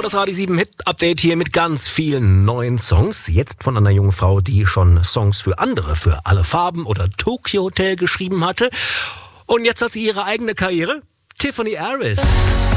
Das Radio 7 Hit Update hier mit ganz vielen neuen Songs. Jetzt von einer jungen Frau, die schon Songs für andere, für Alle Farben oder Tokyo Hotel geschrieben hatte. Und jetzt hat sie ihre eigene Karriere. Tiffany Harris.